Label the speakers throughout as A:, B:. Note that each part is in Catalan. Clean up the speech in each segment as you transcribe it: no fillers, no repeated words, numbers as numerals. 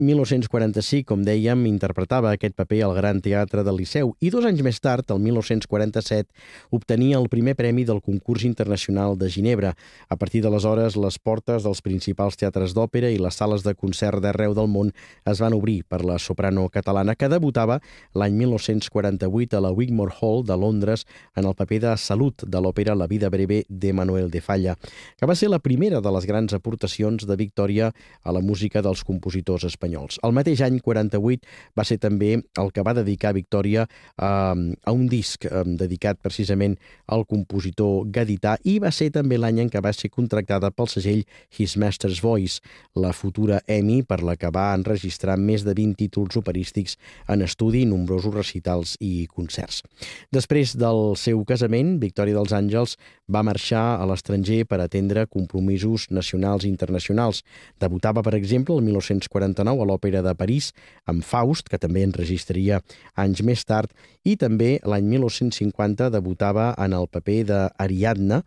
A: 1945, com dèiem, interpretava aquest paper al Gran Teatre del Liceu i 2 anys més tard, el 1947, obtenia el primer premi del Concurs Internacional de Ginebra. A partir d'aleshores, les portes dels principals teatres d'òpera i les sales de concert d'arreu del món es van obrir per la soprano catalana, que debutava l'any 1948 a la Wigmore Hall de Londres en el paper de Salut de l'òpera La vida breve de Manuel de Falla, que va ser la primera de les grans aportacions de Victòria a la música dels compositors espanyols. El mateix any 48 va ser també el que va dedicar Victòria a un disc dedicat precisament al compositor gadità i va ser també l'any en què va ser contractada pel segell His Master's Voice, la futura Emmy, per la que va enregistrar més de 20 títols operístics en estudi, nombrosos recitals i concerts. Després del seu casament, Victòria dels Àngels va marxar a l'estranger per atendre compromisos nacionals i internacionals. Debutava, per exemple, el 1949 a l'Òpera de París amb Faust, que també enregistraria anys més tard, i també l'any 1950 debutava en el paper d'Ariadna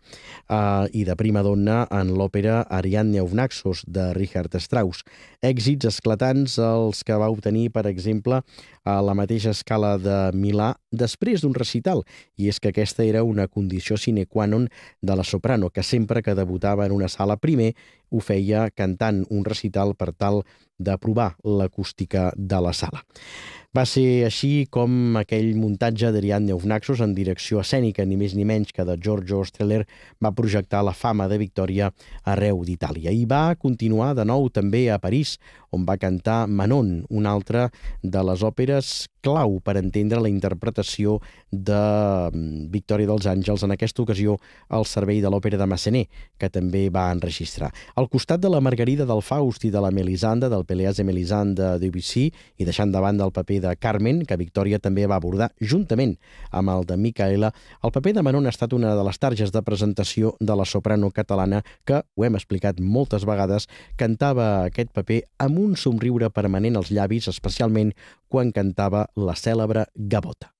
A: i de prima donna en l'òpera Ariadne auf Naxos de Richard Strauss. Èxits esclatants els que va obtenir, per exemple, a la mateixa Scala de Milà després d'un recital, i és que aquesta era una condició sine qua non de la soprano, que sempre que debutava en una sala primer ho feia cantant un recital per tal de provar l'acústica de la sala. Va ser així com aquell muntatge d'Ariadne auf Naxos en direcció escènica, ni més ni menys que de Giorgio Strehler, va projectar la fama de Victòria arreu d'Itàlia. I va continuar de nou també a París, on va cantar Manon, una altra de les òperes clau per entendre la interpretació de Victòria dels Àngels, en aquesta ocasió al servei de l'òpera de Massenet, que també va enregistrar. Al costat de la Margarida del Faust i de la Melisande, del Péléas et Mélisande de Debussy, i deixant de banda el paper de Carmen, que Victòria també va abordar juntament amb el de Micaela, el paper de Manon ha estat una de les targes de presentació de la soprano catalana que, ho hem explicat moltes vegades, cantava aquest paper amb un somriure permanent als llavis, especialment quan cantava la cèlebre Gavota.